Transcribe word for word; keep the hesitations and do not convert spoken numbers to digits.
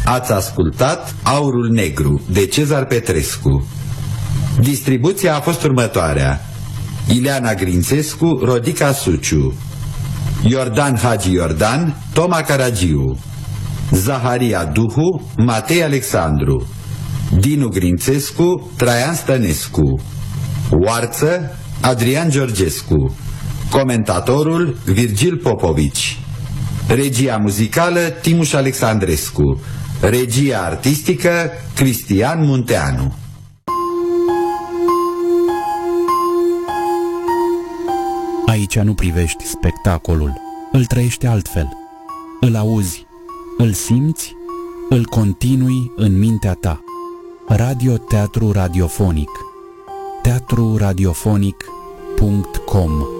Ați ascultat Aurul Negru de Cezar Petrescu. Distribuția a fost următoarea: Ileana Grințescu, Rodica Suciu, Iordan Hagi Iordan, Toma Caragiu, Zaharia Duhu, Matei Alexandru, Dinu Grințescu, Traian Stănescu, Oarță, Adrian Georgescu, comentatorul Virgil Popovici, regia muzicală Timuș Alexandrescu, regia artistică Cristian Munteanu. Aici nu privești spectacolul, îl trăiești altfel, îl auzi, îl simți, îl continui în mintea ta. Radio Teatru Radiofonic, teatru radiofonic punct com